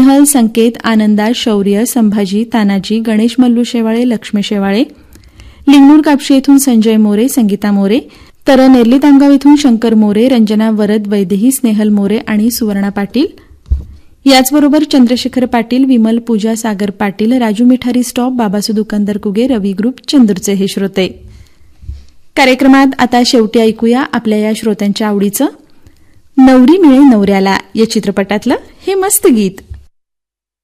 स्नेहल, संकेत, आनंदा, शौर्य, संभाजी, तानाजी, गणेश मल्लू शेवाळे, लक्ष्मी शेवाळे, लिंगणूर कापशी येथून संजय मोरे, संगीता मोरे, तर नेरली तामगाव येथून शंकर मोरे, रंजना वरद वैदेही, स्नेहल मोरे आणि सुवर्णा पाटील. याचबरोबर चंद्रशेखर पाटील, विमल, पूजा, सागर पाटील, राजू मिठारी स्टॉप, बाबासू दुकानदार कुगे, रवी ग्रुप, चंदूरचे हे श्रोते. कार्यक्रमात आता शेवटी ऐकूया आपल्या या श्रोत्यांच्या आवडीचं नवरी मिळे नवऱ्याला या चित्रपटातलं हे मस्त गीत.